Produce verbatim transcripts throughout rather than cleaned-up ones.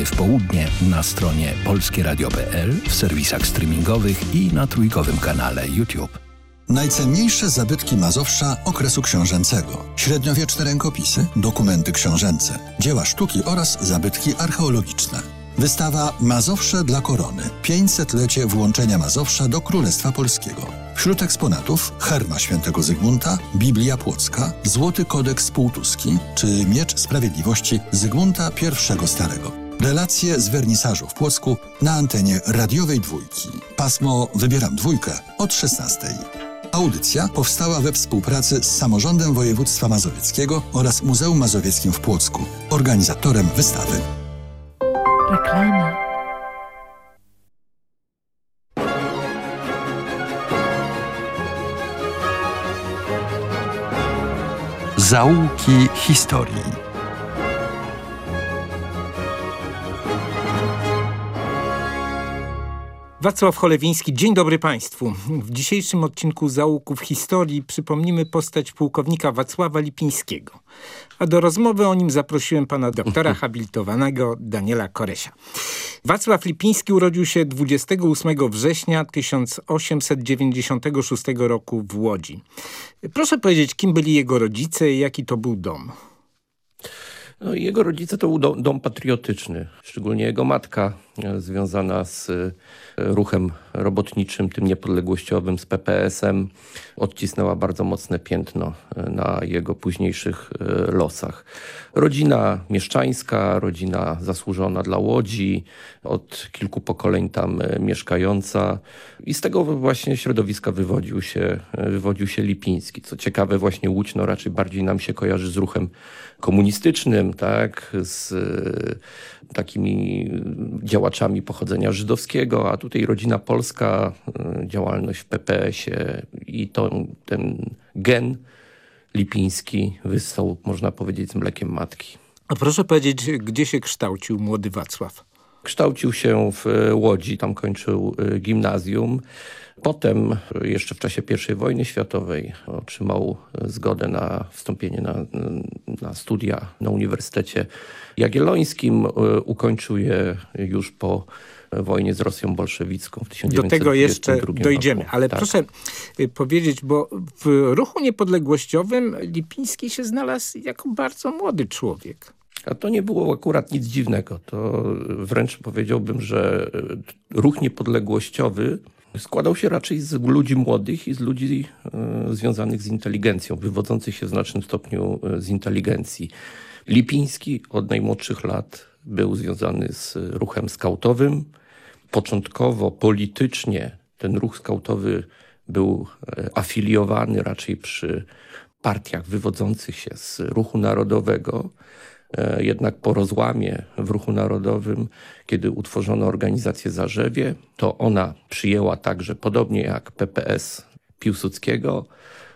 w południe na stronie polskieradio kropka p l, w serwisach streamingowych i na trójkowym kanale YouTube. Najcenniejsze zabytki Mazowsza okresu książęcego. Średniowieczne rękopisy, dokumenty książęce, dzieła sztuki oraz zabytki archeologiczne. Wystawa Mazowsze dla korony. pięćsetlecie włączenia Mazowsza do Królestwa Polskiego. Wśród eksponatów herba świętego Zygmunta, Biblia Płocka, Złoty Kodeks Półtuski czy Miecz Sprawiedliwości Zygmunta I Starego. Relacje z wernisażu w Płocku na antenie radiowej Dwójki. Pasmo Wybieram Dwójkę od szesnastej. Audycja powstała we współpracy z Samorządem Województwa Mazowieckiego oraz Muzeum Mazowieckim w Płocku. Organizatorem wystawy. Reklama. Zaułki historii. Wacław Cholewiński, dzień dobry Państwu. W dzisiejszym odcinku Zaułków Historii przypomnimy postać pułkownika Wacława Lipińskiego. A do rozmowy o nim zaprosiłem pana doktora habilitowanego Daniela Koresia. Wacław Lipiński urodził się dwudziestego ósmego września tysiąc osiemset dziewięćdziesiątego szóstego roku w Łodzi. Proszę powiedzieć, kim byli jego rodzice i jaki to był dom? No, jego rodzice to był dom, dom patriotyczny, szczególnie jego matka związana z ruchem robotniczym, tym niepodległościowym, z P P S em, odcisnęła bardzo mocne piętno na jego późniejszych losach. Rodzina mieszczańska, rodzina zasłużona dla Łodzi, od kilku pokoleń tam mieszkająca i z tego właśnie środowiska wywodził się, wywodził się Lipiński. Co ciekawe, właśnie Łódź no raczej bardziej nam się kojarzy z ruchem komunistycznym, tak, z takimi działaczami pochodzenia żydowskiego, a tutaj rodzina polska, działalność w P P es ie i to, ten gen lipiński wystał, można powiedzieć, z mlekiem matki. A proszę powiedzieć, gdzie się kształcił młody Wacław? Kształcił się w Łodzi, tam kończył gimnazjum. Potem, jeszcze w czasie pierwszej wojny światowej, otrzymał zgodę na wstąpienie na, na studia na Uniwersytecie Jagiellońskim. Ukończył je już po wojnie z Rosją bolszewicką w tysiąc dziewięćset dwudziestym drugim Do tego jeszcze dojdziemy, roku. ale tak. Proszę powiedzieć, bo w ruchu niepodległościowym Lipiński się znalazł jako bardzo młody człowiek. A to nie było akurat nic dziwnego. To wręcz powiedziałbym, że ruch niepodległościowy składał się raczej z ludzi młodych i z ludzi y, związanych z inteligencją, wywodzących się w znacznym stopniu z inteligencji. Lipiński od najmłodszych lat był związany z ruchem skautowym. Początkowo politycznie ten ruch skautowy był afiliowany raczej przy partiach wywodzących się z ruchu narodowego. Jednak po rozłamie w ruchu narodowym, kiedy utworzono organizację Zarzewie, to ona przyjęła także, podobnie jak P P es Piłsudskiego,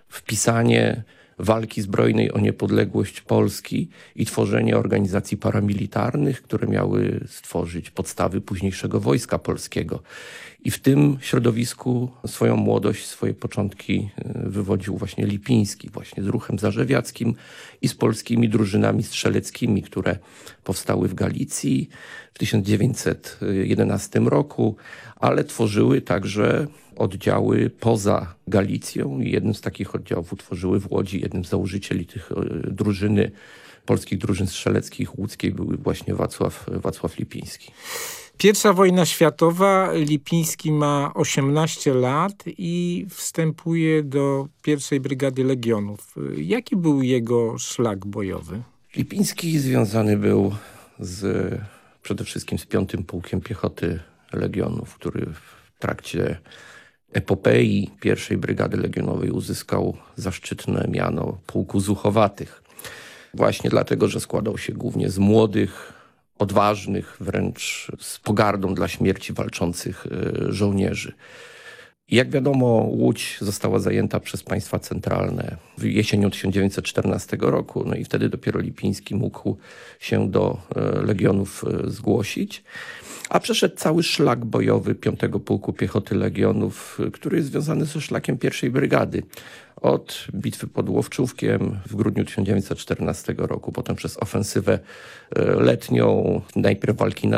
wpisanie walki zbrojnej o niepodległość Polski i tworzenie organizacji paramilitarnych, które miały stworzyć podstawy późniejszego Wojska Polskiego. I w tym środowisku swoją młodość, swoje początki wywodził właśnie Lipiński, właśnie z ruchem zarzewiackim i z polskimi drużynami strzeleckimi, które powstały w Galicji w tysiąc dziewięćset jedenastym roku, ale tworzyły także oddziały poza Galicją i jednym z takich oddziałów utworzyły w Łodzi, jednym z założycieli tych drużyny, polskich drużyn strzeleckich łódzkiej był właśnie Wacław, Wacław Lipiński. Pierwsza wojna światowa, Lipiński ma osiemnaście lat i wstępuje do pierwszej brygady Legionów. Jaki był jego szlak bojowy? Lipiński związany był z, przede wszystkim z piątym Pułkiem Piechoty Legionów, który w trakcie epopei pierwszej brygady legionowej uzyskał zaszczytne miano Pułku Zuchowatych. Właśnie dlatego, że składał się głównie z młodych, odważnych, wręcz z pogardą dla śmierci walczących żołnierzy. Jak wiadomo, Łódź została zajęta przez państwa centralne jesienią tysiąc dziewięćset czternastego roku, no i wtedy dopiero Lipiński mógł się do Legionów zgłosić. A przeszedł cały szlak bojowy piątego Pułku Piechoty Legionów, który jest związany ze szlakiem pierwszej brygady. Od bitwy pod Łowczówkiem w grudniu tysiąc dziewięćset czternastego roku, potem przez ofensywę letnią, najpierw walki na